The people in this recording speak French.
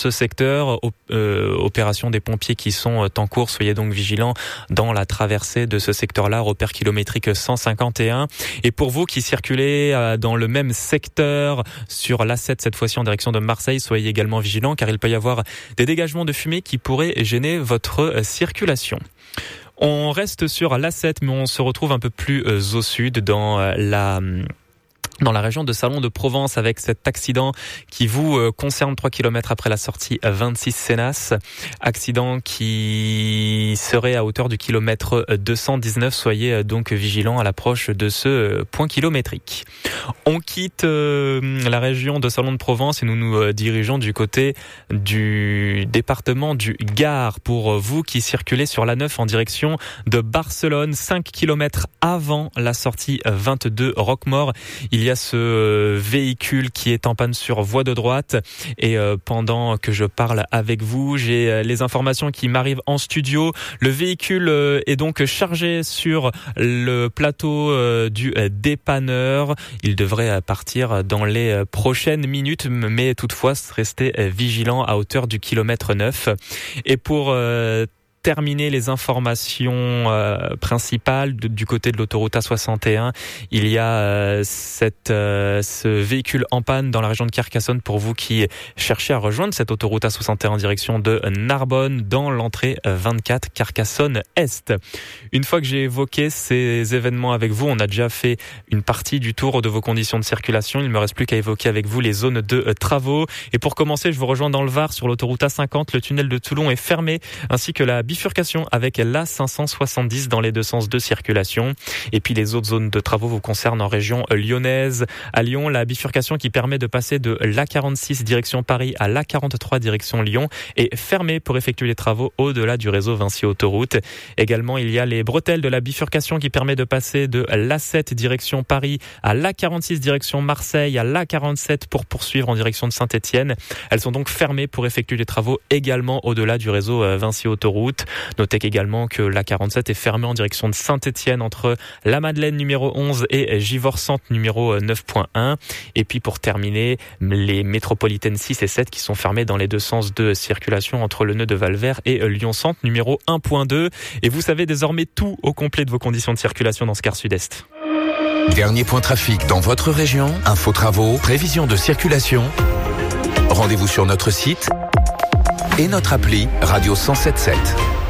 ce secteur. Opération des pompiers qui sont en cours. Soyez donc vigilants dans la traversée de ce secteur-là, repère kilométrique 151. Et pour vous qui circulez dans le même secteur sur l'A7, cette fois-ci en direction de Marseille, soyez également vigilants car il peut y avoir des dégagements de fumée qui pourraient gêner votre circulation. On reste sur l'A7, mais on se retrouve un peu plus au sud dans la région de Salon de Provence avec cet accident qui vous concerne 3 km après la sortie 26 Sénas. Accident qui serait à hauteur du kilomètre 219. Soyez donc vigilants à l'approche de ce point kilométrique. On quitte la région de Salon de Provence et nous nous dirigeons du côté du département du Gard. Pour vous qui circulez sur l'A9 en direction de Barcelone, 5 km avant la sortie 22 Roquemaure, il y a ce véhicule qui est en panne sur voie de droite et pendant que je parle avec vous, j'ai les informations qui m'arrivent en studio. Le véhicule est donc chargé sur le plateau du dépanneur. Il devrait partir dans les prochaines minutes, mais toutefois restez vigilants à hauteur du kilomètre 9. Et pour terminer les informations principales du côté de l'autoroute A61, il y a ce véhicule en panne dans la région de Carcassonne pour vous qui cherchez à rejoindre cette autoroute A61 en direction de Narbonne dans l'entrée 24 Carcassonne-Est. Une fois que j'ai évoqué ces événements avec vous, on a déjà fait une partie du tour de vos conditions de circulation. Il ne me reste plus qu'à évoquer avec vous les zones de travaux. Et pour commencer, je vous rejoins dans le Var sur l'autoroute A50. Le tunnel de Toulon est fermé ainsi que la bifurcation avec l'A570 dans les deux sens de circulation. Et puis les autres zones de travaux vous concernent en région lyonnaise. À Lyon, la bifurcation qui permet de passer de l'A46 direction Paris à l'A43 direction Lyon est fermée pour effectuer les travaux au-delà du réseau Vinci Autoroute. Également, il y a les bretelles de la bifurcation qui permet de passer de l'A7 direction Paris à l'A46 direction Marseille, à l'A47 pour poursuivre en direction de Saint-Étienne. Elles sont donc fermées pour effectuer les travaux également au-delà du réseau Vinci Autoroute. Notez également que l'A47 est fermée en direction de Saint-Étienne entre la Madeleine numéro 11 et Givors-Centre numéro 9.1. Et puis pour terminer, les métropolitaines 6 et 7 qui sont fermées dans les deux sens de circulation entre le nœud de Valvert et Lyon-Centre numéro 1.2. Et vous savez désormais tout au complet de vos conditions de circulation dans ce quart sud-est. Dernier point trafic dans votre région, info travaux, prévision de circulation. Rendez-vous sur notre site et notre appli Radio 107.7.